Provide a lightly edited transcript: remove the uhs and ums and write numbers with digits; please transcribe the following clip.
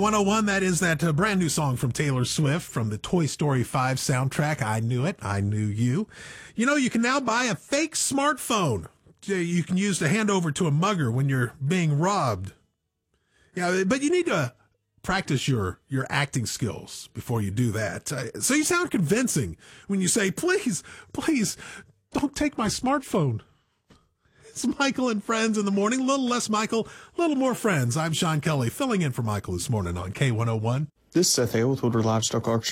K101, that is that brand new song from Taylor Swift from the Toy Story 5 soundtrack. I Knew It. I Knew You. You know, you can now buy a fake smartphone you can use to hand over to a mugger when you're being robbed. Yeah, but you need to practice your acting skills before you do that. So you sound convincing when you say, please, don't take my smartphone. It's Michael and Friends in the morning. A little less Michael, a little more Friends. I'm Sean Kelly, filling in for Michael this morning on K101. This is Seth Hale with Woodward Livestock Auction.